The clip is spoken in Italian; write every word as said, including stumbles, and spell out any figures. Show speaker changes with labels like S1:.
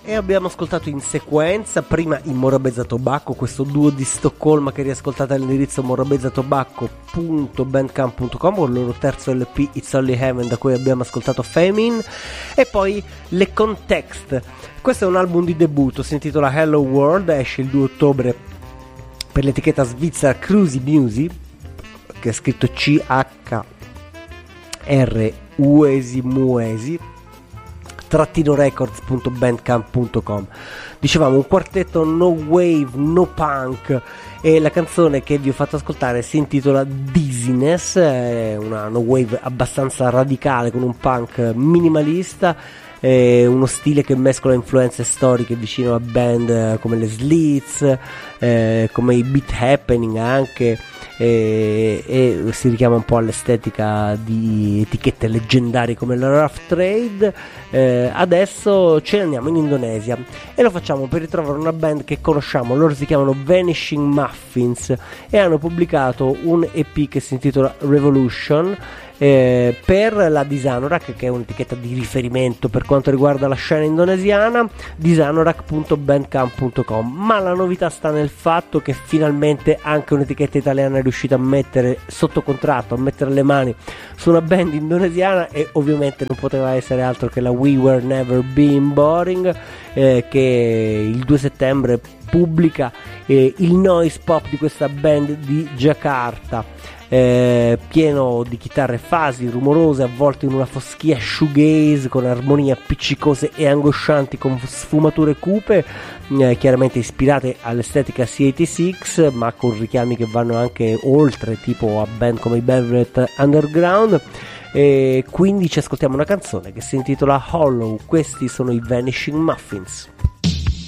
S1: E abbiamo ascoltato in sequenza prima i Morabeza Tobacco, questo duo di Stoccolma che riascoltate all'indirizzo morabeza tobacco punto bandcamp punto com con il loro terzo L P It's Only Heaven, da cui abbiamo ascoltato Famine, e poi Le Context. Questo è un album di debutto, si intitola Hello World, esce il due ottobre per l'etichetta svizzera Cruzy Music, che è scritto C H R U E S I M U E S I trattino records punto bandcamp punto com. Dicevamo un quartetto no wave, no punk, e la canzone che vi ho fatto ascoltare si intitola Dizziness, è una no wave abbastanza radicale con un punk minimalista, eh, uno stile che mescola influenze storiche vicino a band come le Slits, eh, come i Beat Happening anche, E, e si richiama un po' all'estetica di etichette leggendarie come la Rough Trade. Eh, adesso ce ne andiamo in Indonesia e lo facciamo per ritrovare una band che conosciamo. Loro si chiamano Vanishing Muffins e hanno pubblicato un E P che si intitola Revolution, eh, per la Disanorak, che è un'etichetta di riferimento per quanto riguarda la scena indonesiana, disanorak punto bandcamp punto com. Ma la novità sta nel fatto che finalmente anche un'etichetta italiana è riuscita a mettere sotto contratto, a mettere le mani su una band indonesiana, e ovviamente non poteva essere altro che la We Were Never Been Boring, eh, che il due settembre pubblica eh, il noise pop di questa band di Giacarta, eh, pieno di chitarre fasi, rumorose, avvolte in una foschia shoegaze con armonie appiccicose e angoscianti con sfumature cupe, eh, chiaramente ispirate all'estetica C ottantasei, ma con richiami che vanno anche oltre, tipo a band come i Velvet Underground. E quindi ci ascoltiamo una canzone che si intitola Hollow. Questi sono i Vanishing Muffins.